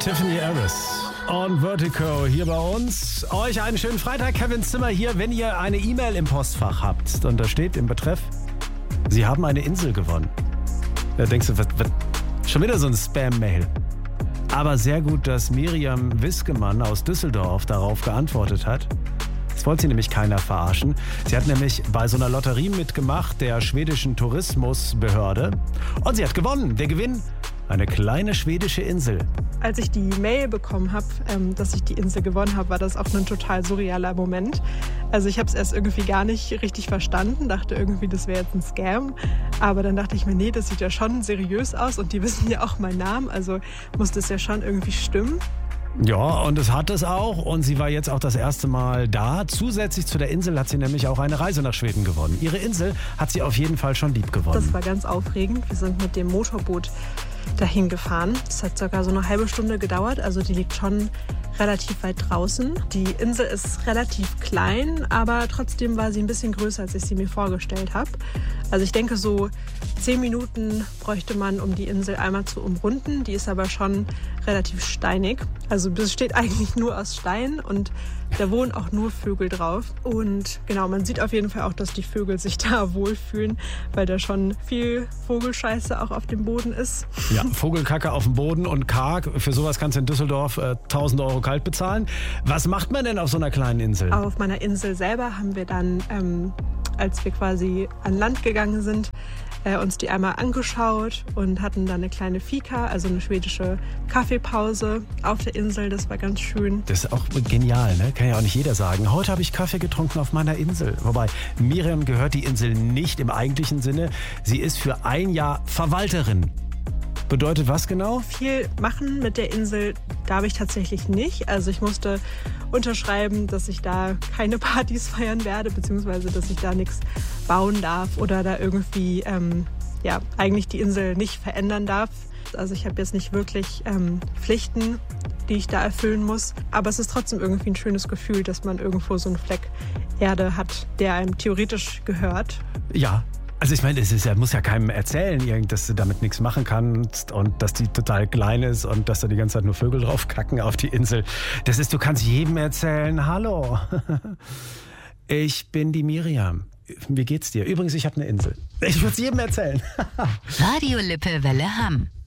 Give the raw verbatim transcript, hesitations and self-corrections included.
Tiffany Harris und Vertigo hier bei uns. Euch einen schönen Freitag, Kevin Zimmer hier. Wenn ihr eine E-Mail im Postfach habt und da steht im Betreff, Sie haben eine Insel gewonnen. Da denkst du, was, was, schon wieder so ein Spam-Mail. Aber sehr gut, dass Miriam Wiskemann aus Düsseldorf darauf geantwortet hat. Das wollte sie nämlich keiner verarschen. Sie hat nämlich bei so einer Lotterie mitgemacht, der schwedischen Tourismusbehörde. Und sie hat gewonnen. Der Gewinn? Eine kleine schwedische Insel. Als ich die Mail bekommen habe, ähm, dass ich die Insel gewonnen habe, war das auch ein total surrealer Moment. Also ich habe es erst irgendwie gar nicht richtig verstanden, dachte irgendwie, das wäre jetzt ein Scam. Aber dann dachte ich mir, nee, das sieht ja schon seriös aus und die wissen ja auch meinen Namen, also muss das ja schon irgendwie stimmen. Ja, und es hat es auch. Und sie war jetzt auch das erste Mal da. Zusätzlich zu der Insel hat sie nämlich auch eine Reise nach Schweden gewonnen. Ihre Insel hat sie auf jeden Fall schon lieb gewonnen. Das war ganz aufregend. Wir sind mit dem Motorboot dahin gefahren. Das hat sogar so eine halbe Stunde gedauert. Also die liegt schon relativ weit draußen. Die Insel ist relativ klein, aber trotzdem war sie ein bisschen größer, als ich sie mir vorgestellt habe. Also ich denke, so zehn Minuten bräuchte man, um die Insel einmal zu umrunden. Die ist aber schon relativ steinig. Also es besteht eigentlich nur aus Stein und da wohnen auch nur Vögel drauf. Und genau, man sieht auf jeden Fall auch, dass die Vögel sich da wohlfühlen, weil da schon viel Vogelscheiße auch auf dem Boden ist. Ja, Vogelkacke auf dem Boden und karg. Für sowas kannst du in Düsseldorf äh, tausend Euro kalt bezahlen. Was macht man denn auf so einer kleinen Insel? Auf meiner Insel selber haben wir dann, ähm, als wir quasi an Land gegangen sind, äh, uns die einmal angeschaut und hatten dann eine kleine Fika, also eine schwedische Kaffeepause auf der Insel. Das war ganz schön. Das ist auch genial, ne? Kann ja auch nicht jeder sagen. Heute habe ich Kaffee getrunken auf meiner Insel. Wobei, Miriam gehört die Insel nicht im eigentlichen Sinne. Sie ist für ein Jahr Verwalterin. Bedeutet was genau? Viel machen mit der Insel darf ich tatsächlich nicht. Also ich musste unterschreiben, dass ich da keine Partys feiern werde, beziehungsweise dass ich da nichts bauen darf oder da irgendwie ähm, ja, eigentlich die Insel nicht verändern darf. Also ich habe jetzt nicht wirklich ähm, Pflichten, die ich da erfüllen muss. Aber es ist trotzdem irgendwie ein schönes Gefühl, dass man irgendwo so einen Fleck Erde hat, der einem theoretisch gehört. Ja. Also ich meine, es ist ja, muss ja keinem erzählen, dass du damit nichts machen kannst und dass die total klein ist und dass da die ganze Zeit nur Vögel drauf kacken auf die Insel. Das ist, du kannst jedem erzählen, hallo, ich bin die Miriam. Wie geht's dir? Übrigens, ich habe eine Insel. Ich würde es jedem erzählen. Radio Lippe Welle Hamm.